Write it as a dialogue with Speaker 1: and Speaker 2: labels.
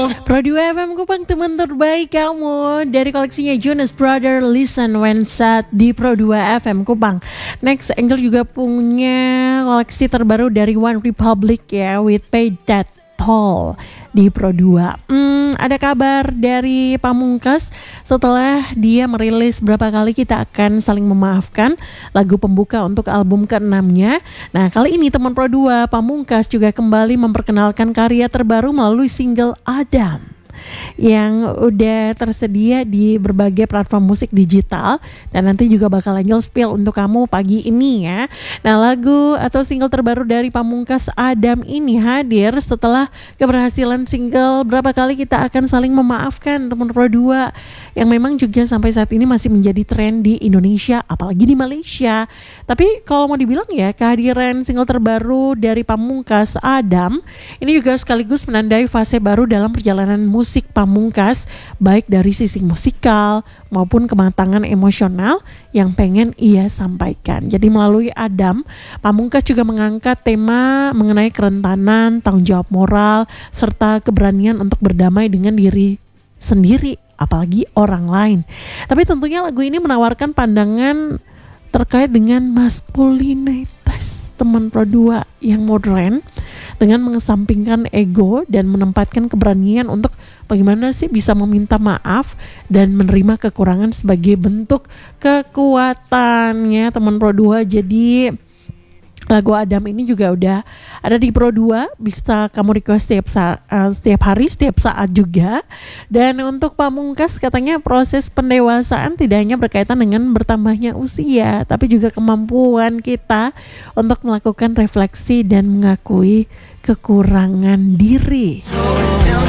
Speaker 1: Pro 2 FM Kupang, teman terbaik kamu dari koleksinya Jonas Brother, Listen When Sad di Pro 2 FM Kupang. Next, Angel juga punya koleksi terbaru dari One Republic ya, with Pay That Toll di Pro 2. Ada kabar dari Pamungkas setelah dia merilis Berapa Kali Kita Akan Saling Memaafkan, lagu pembuka untuk album ke-6-nya. Nah, kali ini teman Pro 2 Pamungkas juga kembali memperkenalkan karya terbaru melalui single Adam yang udah tersedia di berbagai platform musik digital, dan nanti juga bakal Angel spill untuk kamu pagi ini ya. Nah, lagu atau single terbaru dari Pamungkas, Adam, ini hadir setelah keberhasilan single Berapa Kali Kita Akan Saling Memaafkan, teman Pro 2, yang memang juga sampai saat ini masih menjadi tren di Indonesia, apalagi di Malaysia. Tapi kalau mau dibilang ya, kehadiran single terbaru dari Pamungkas, Adam, ini juga sekaligus menandai fase baru dalam perjalanan musik Pamungkas, baik dari sisi musikal maupun kematangan emosional yang pengen ia sampaikan. Jadi melalui Adam, Pamungkas juga mengangkat tema mengenai kerentanan, tanggung jawab moral, serta keberanian untuk berdamai dengan diri sendiri, apalagi orang lain. Tapi tentunya lagu ini menawarkan pandangan terkait dengan maskulinitas teman Pro 2 yang modern, dengan mengesampingkan ego dan menempatkan keberanian untuk bagaimana sih bisa meminta maaf dan menerima kekurangan sebagai bentuk kekuatannya teman Pro 2. Jadi lagu Adam ini juga udah ada di Pro 2, bisa kamu request setiap hari, setiap saat juga. Dan untuk Pamungkas, katanya proses pendewasaan tidak hanya berkaitan dengan bertambahnya usia, tapi juga kemampuan kita untuk melakukan refleksi dan mengakui kekurangan diri.